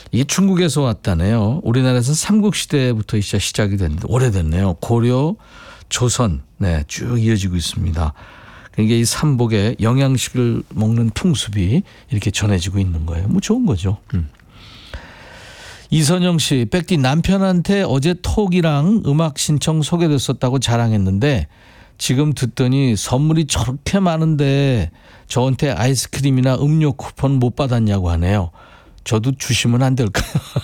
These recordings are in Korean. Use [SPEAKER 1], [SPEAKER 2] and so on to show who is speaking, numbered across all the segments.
[SPEAKER 1] 이게 중국에서 왔다네요. 우리나라에서는 삼국시대부터 시작이 됐는데 오래됐네요. 고려, 조선 네, 쭉 이어지고 있습니다. 그러니까 이 삼복에 영양식을 먹는 풍습이 이렇게 전해지고 있는 거예요. 뭐 좋은 거죠. 이선영 씨, 백디 남편한테 어제 톡이랑 음악 신청 소개됐었다고 자랑했는데 지금 듣더니 선물이 저렇게 많은데 저한테 아이스크림이나 음료 쿠폰 못 받았냐고 하네요. 저도 주시면 안 될까요?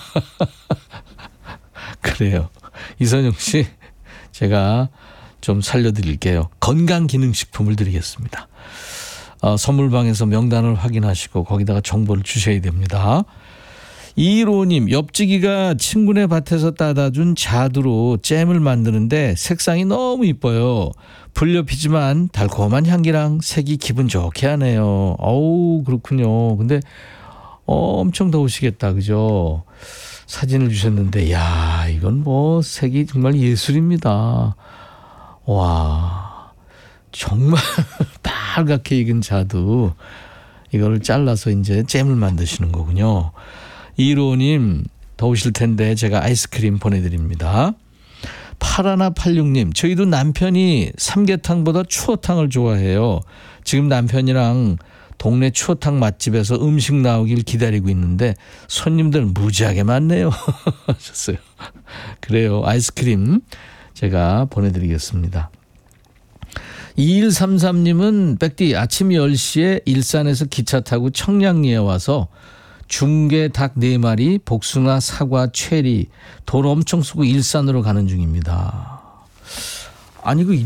[SPEAKER 1] 그래요. 이선영 씨, 제가 좀 살려드릴게요. 건강기능식품을 드리겠습니다. 선물방에서 명단을 확인하시고 거기다가 정보를 주셔야 됩니다. 215님, 옆지기가 친구네 밭에서 따다 준 자두로 잼을 만드는데 색상이 너무 이뻐요. 불려 피지만 달콤한 향기랑 색이 기분 좋게 하네요. 어우, 그렇군요. 근데 엄청 더우시겠다, 그죠? 사진을 주셨는데, 야, 이건 뭐 색이 정말 예술입니다. 와, 정말 빨갛게 익은 자두, 이걸 잘라서 이제 잼을 만드시는 거군요. 215님, 더우실 텐데 제가 아이스크림 보내드립니다. 8186님, 저희도 남편이 삼계탕보다 추어탕을 좋아해요. 지금 남편이랑 동네 추어탕 맛집에서 음식 나오길 기다리고 있는데 손님들 무지하게 많네요. 하셨어요. 그래요. 아이스크림 제가 보내드리겠습니다. 2133님은 백디 아침 10시에 일산에서 기차 타고 청량리에 와서 중게 닭 4마리, 복숭아, 사과, 체리, 돌 엄청 쓰고 일산으로 가는 중입니다. 아니 그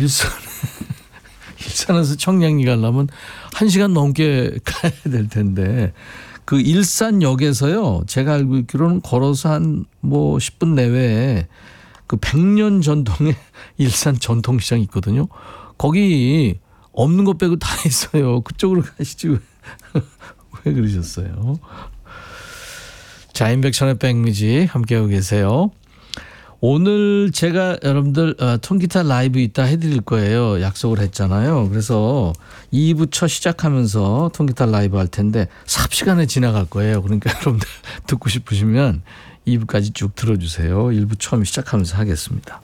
[SPEAKER 1] 일산에서 청량리 가려면 1시간 넘게 가야 될 텐데 그 일산역에서요. 제가 알고 있기로는 걸어서 한 뭐 10분 내외에 그 100년 전통의 일산 전통시장이 있거든요. 거기 없는 것 빼고 다 있어요. 그쪽으로 가시지 왜 그러셨어요? 자, 임백천의 백뮤직 함께하고 계세요. 오늘 제가 여러분들 통기타 라이브 있다 해드릴 거예요. 약속을 했잖아요. 그래서 2부 첫 시작하면서 통기타 라이브 할 텐데 삽시간에 지나갈 거예요. 그러니까 여러분들 듣고 싶으시면 2부까지 쭉 들어주세요. 1부 처음 시작하면서 하겠습니다.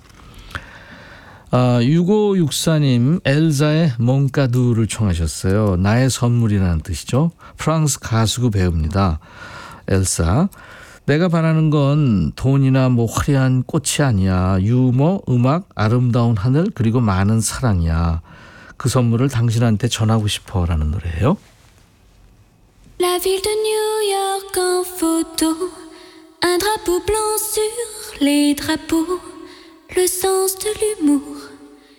[SPEAKER 1] 6564님 엘사의 몽카두를 청하셨어요. 나의 선물이라는 뜻이죠. 프랑스 가수고 배우입니다. 엘사, 내가 바라는 건 돈이나 뭐 화려한 꽃이 아니야. 유머, 음악, 아름다운 하늘 그리고 많은 사랑이야. 그 선물을 당신한테 전하고 싶어라는 노래예요.
[SPEAKER 2] La ville de New York en photo, un drapeau blanc sur les drapeaux, le sens de l'humour